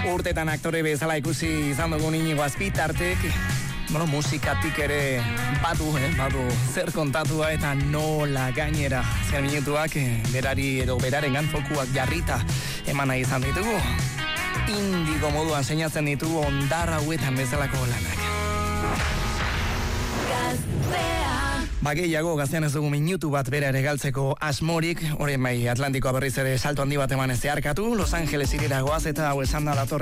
Urtetan aktore bezala ikusi izan dugun Inigo Azpitartek, musikatik ere badu zer kontatua eta nola gainera zer minutuak berari edo berarengan fokuak jarrita emana izan ditugu. Indigo moduan seinatzen ditugu ondar hauetan bezalako lanak. Gehiago gaztean ez dugu minutu bat bera ere galtzeko asmorik, horien bai Atlantikoa berriz ere salto handi bat eman ez zeharkatu, Los Angeles irira goaz eta hau esan da dator